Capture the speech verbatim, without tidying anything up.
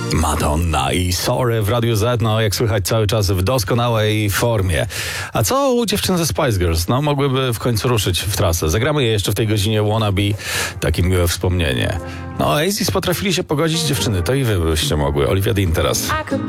Madonna i Sorry w Radiu Z, no jak słychać cały czas w doskonałej formie. A co u dziewczyn ze Spice Girls? No mogłyby w końcu ruszyć w trasę. Zagramy je jeszcze w tej godzinie Wannabe, takie miłe wspomnienie. No Oasis potrafili się pogodzić, dziewczyny, to i wy byście mogły. Olivia Dean teraz.